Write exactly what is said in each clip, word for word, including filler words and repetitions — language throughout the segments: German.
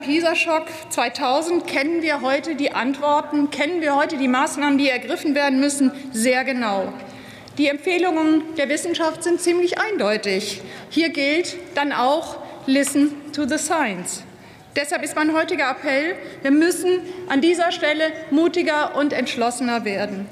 PISA-Schock zweitausend kennen wir heute die Antworten, kennen wir heute die Maßnahmen, die ergriffen werden müssen, sehr genau. Die Empfehlungen der Wissenschaft sind ziemlich eindeutig. Hier gilt dann auch Listen to the science. Deshalb ist mein heutiger Appell, wir müssen an dieser Stelle mutiger und entschlossener werden.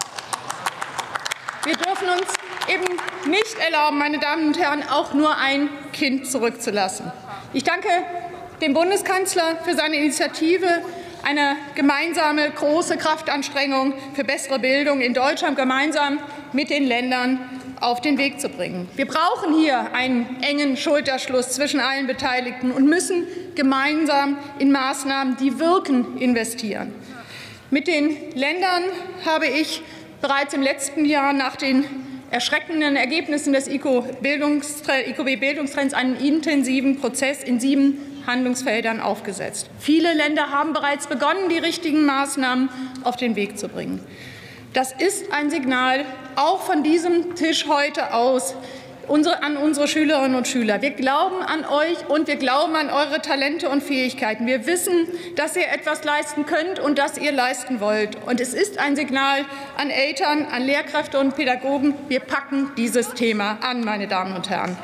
Wir dürfen uns eben nicht erlauben, meine Damen und Herren, auch nur ein Kind zurückzulassen. Ich danke dem Bundeskanzler für seine Initiative, eine gemeinsame große Kraftanstrengung für bessere Bildung in Deutschland gemeinsam mit den Ländern auf den Weg zu bringen. Wir brauchen hier einen engen Schulterschluss zwischen allen Beteiligten und müssen gemeinsam in Maßnahmen, die wirken, investieren. Mit den Ländern habe ich bereits im letzten Jahr nach den erschreckenden Ergebnissen des I Q B-Bildungstrends einen intensiven Prozess in sieben Handlungsfeldern aufgesetzt. Viele Länder haben bereits begonnen, die richtigen Maßnahmen auf den Weg zu bringen. Das ist ein Signal, auch von diesem Tisch heute aus, unsere, an unsere Schülerinnen und Schüler. Wir glauben an euch und wir glauben an eure Talente und Fähigkeiten. Wir wissen, dass ihr etwas leisten könnt und dass ihr leisten wollt. Und es ist ein Signal an Eltern, an Lehrkräfte und Pädagogen. Wir packen dieses Thema an, meine Damen und Herren.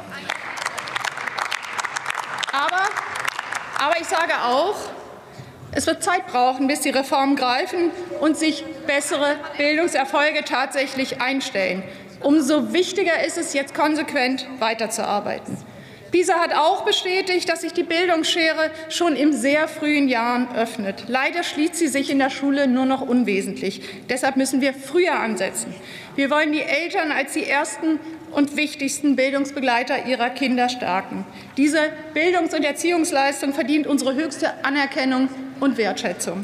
Aber, aber ich sage auch, es wird Zeit brauchen, bis die Reformen greifen und sich bessere Bildungserfolge tatsächlich einstellen. Umso wichtiger ist es, jetzt konsequent weiterzuarbeiten. PISA hat auch bestätigt, dass sich die Bildungsschere schon in sehr frühen Jahren öffnet. Leider schließt sie sich in der Schule nur noch unwesentlich. Deshalb müssen wir früher ansetzen. Wir wollen die Eltern als die ersten und wichtigsten Bildungsbegleiter ihrer Kinder stärken. Diese Bildungs- und Erziehungsleistung verdient unsere höchste Anerkennung und Wertschätzung.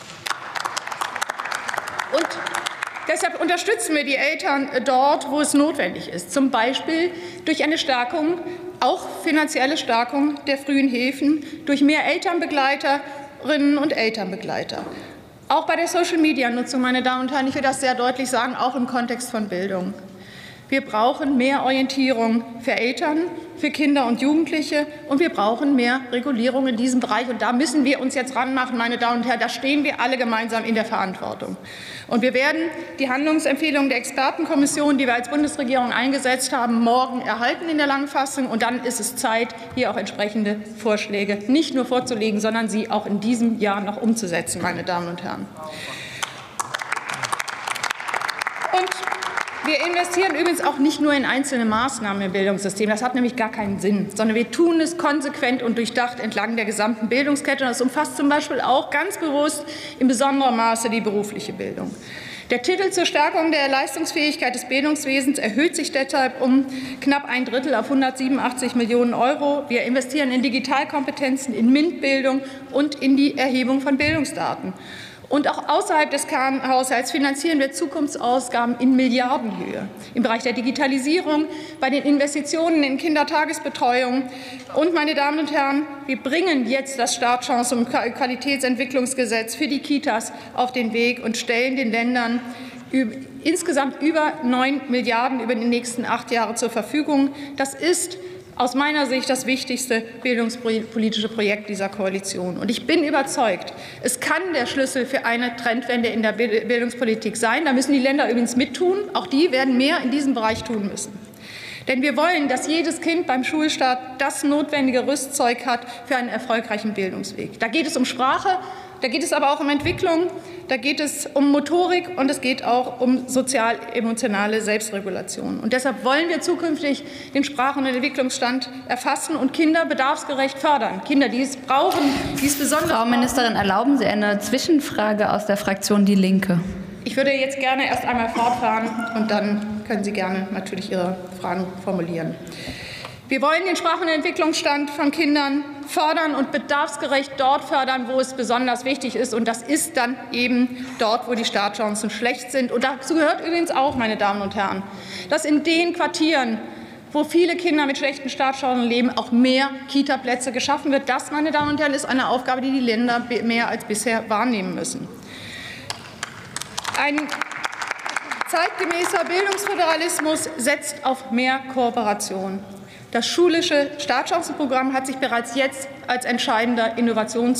Und deshalb unterstützen wir die Eltern dort, wo es notwendig ist, zum Beispiel durch eine Stärkung, auch finanzielle Stärkung der frühen Hilfen, durch mehr Elternbegleiterinnen und Elternbegleiter. Auch bei der Social-Media-Nutzung, meine Damen und Herren, ich will das sehr deutlich sagen, auch im Kontext von Bildung. Wir brauchen mehr Orientierung für Eltern, für Kinder und Jugendliche, und wir brauchen mehr Regulierung in diesem Bereich. Und da müssen wir uns jetzt ranmachen, meine Damen und Herren. Da stehen wir alle gemeinsam in der Verantwortung. Und wir werden die Handlungsempfehlungen der Expertenkommission, die wir als Bundesregierung eingesetzt haben, morgen erhalten in der Langfassung. Und dann ist es Zeit, hier auch entsprechende Vorschläge nicht nur vorzulegen, sondern sie auch in diesem Jahr noch umzusetzen, meine Damen und Herren. Und wir investieren übrigens auch nicht nur in einzelne Maßnahmen im Bildungssystem. Das hat nämlich gar keinen Sinn, sondern wir tun es konsequent und durchdacht entlang der gesamten Bildungskette. Und das umfasst zum Beispiel auch ganz bewusst in besonderem Maße die berufliche Bildung. Der Titel zur Stärkung der Leistungsfähigkeit des Bildungswesens erhöht sich deshalb um knapp ein Drittel auf hundertsiebenundachtzig Millionen Euro. Wir investieren in Digitalkompetenzen, in MINT-Bildung und in die Erhebung von Bildungsdaten. Und auch außerhalb des Kernhaushalts finanzieren wir Zukunftsausgaben in Milliardenhöhe im Bereich der Digitalisierung, bei den Investitionen in Kindertagesbetreuung. Und, meine Damen und Herren, wir bringen jetzt das Startchancen- und Qualitätsentwicklungsgesetz für die Kitas auf den Weg und stellen den Ländern insgesamt über neun Milliarden über die nächsten acht Jahre zur Verfügung. Das ist aus meiner Sicht das wichtigste bildungspolitische Projekt dieser Koalition. Und ich bin überzeugt, es kann der Schlüssel für eine Trendwende in der Bildungspolitik sein. Da müssen die Länder übrigens mittun. Auch die werden mehr in diesem Bereich tun müssen. Denn wir wollen, dass jedes Kind beim Schulstart das notwendige Rüstzeug hat für einen erfolgreichen Bildungsweg. Da geht es um Sprache, da geht es aber auch um Entwicklung, da geht es um Motorik und es geht auch um sozial-emotionale Selbstregulation. Und deshalb wollen wir zukünftig den Sprachen- und Entwicklungsstand erfassen und Kinder bedarfsgerecht fördern. Kinder, die es brauchen, die es besonders Frau Ministerin, erlauben Sie eine Zwischenfrage aus der Fraktion Die Linke? Ich würde jetzt gerne erst einmal fortfahren und dann können Sie gerne natürlich Ihre Fragen formulieren. Wir wollen den Sprachen- und Entwicklungsstand von Kindern fördern und bedarfsgerecht dort fördern, wo es besonders wichtig ist. Und das ist dann eben dort, wo die Startchancen schlecht sind. Und dazu gehört übrigens auch, meine Damen und Herren, dass in den Quartieren, wo viele Kinder mit schlechten Startchancen leben, auch mehr Kita-Plätze geschaffen wird. Das, meine Damen und Herren, ist eine Aufgabe, die die Länder mehr als bisher wahrnehmen müssen. Ein zeitgemäßer Bildungsföderalismus setzt auf mehr Kooperation. Das schulische Startchancenprogramm hat sich bereits jetzt als entscheidender Innovations